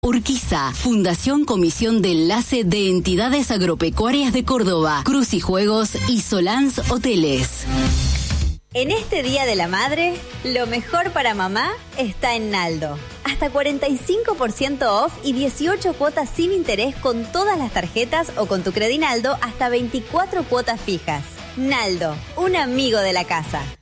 Urquiza, Fundación Comisión de Enlace de Entidades Agropecuarias de Córdoba, Crucijuegos y Solans Hoteles. En este Día de la Madre, lo mejor para mamá está en Naldo. Hasta 45% off y 18 cuotas sin interés con todas las tarjetas o con tu Credinaldo hasta 24 cuotas fijas. Naldo, un amigo de la casa.